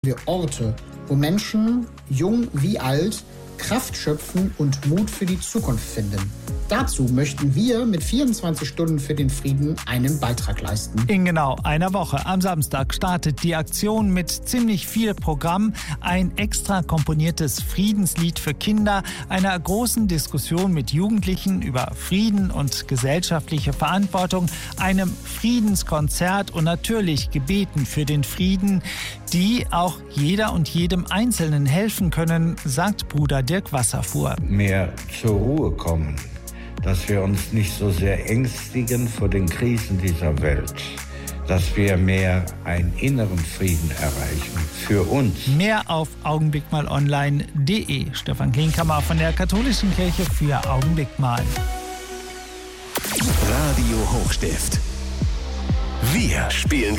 wir Orte, wo Menschen, jung wie alt, Kraft schöpfen und Mut für die Zukunft finden. Dazu möchten wir mit 24 Stunden für den Frieden einen Beitrag leisten. In genau einer Woche, am Samstag, startet die Aktion mit ziemlich viel Programm. Ein extra komponiertes Friedenslied für Kinder, einer großen Diskussion mit Jugendlichen über Frieden und gesellschaftliche Verantwortung, einem Friedenskonzert und natürlich Gebeten für den Frieden, die auch jeder und jedem Einzelnen helfen können, sagt Bruder Dirk Wasserfuhr. Mehr zur Ruhe kommen, dass wir uns nicht so sehr ängstigen vor den Krisen dieser Welt, dass wir mehr einen inneren Frieden erreichen für uns. Mehr auf augenblickmalonline.de. Stefan Klinkhammer von der Katholischen Kirche für Augenblick mal. Radio Hochstift. Wir spielen